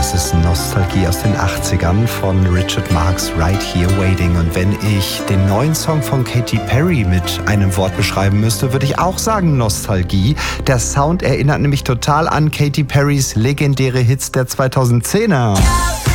Das ist Nostalgie aus den 80ern von Richard Marx, Right Here Waiting. Und wenn ich den neuen Song von Katy Perry mit einem Wort beschreiben müsste, würde ich auch sagen Nostalgie. Der Sound erinnert nämlich total an Katy Perrys legendäre Hits der 2010er.